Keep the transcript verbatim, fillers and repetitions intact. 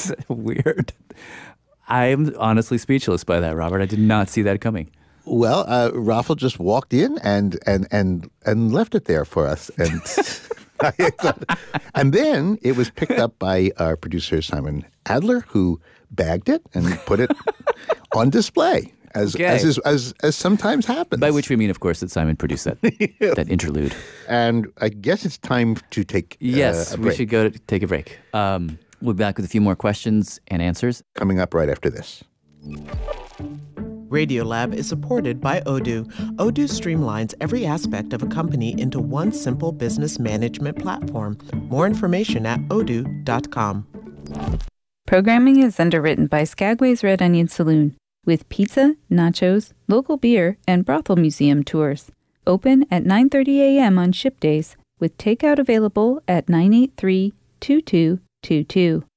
That's weird. I'm honestly speechless by that, Robert. I did not see that coming. Well, uh, Raffle just walked in and and and and left it there for us, and and then it was picked up by our producer Simon Adler, who bagged it and put it on display, as okay. as, is, as as sometimes happens. By which we mean, of course, that Simon produced that yeah. that interlude. And I guess it's time to take yes, uh, a break. we should go to take a break. Um, we'll be back with a few more questions and answers coming up right after this. Radiolab is supported by Odoo. Odoo streamlines every aspect of a company into one simple business management platform. More information at odoo dot com. Programming is underwritten by Skagway's Red Onion Saloon, with pizza, nachos, local beer, and brothel museum tours. Open at nine thirty a.m. on ship days, with takeout available at nine eight three, two two two two.